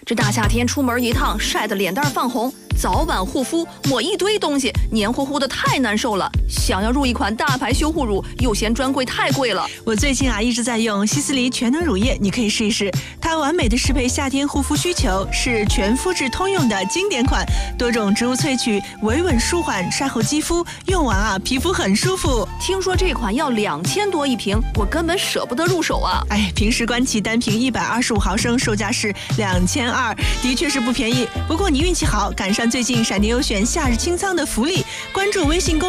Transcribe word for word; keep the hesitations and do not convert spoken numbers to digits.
这大夏天出门一趟，晒得脸蛋泛红，早晚护肤抹一堆东西，黏糊糊的太难受了。想要入一款大牌修护乳，又嫌专柜太贵了。 我最近啊一直在用希思黎全能乳液，你可以试一试，它完美的适配夏天护肤需求，是全肤质通用的经典款，多种植物萃取，维稳舒缓晒后肌肤，用完啊皮肤很舒服。 听说这款要两千多一瓶，我根本舍不得入手啊。 哎，平时官旗单瓶一百二十五毫升，售价是两千二，的确是不便宜。不过你运气好，赶上最近闪电优选夏日清仓的福利，关注微信公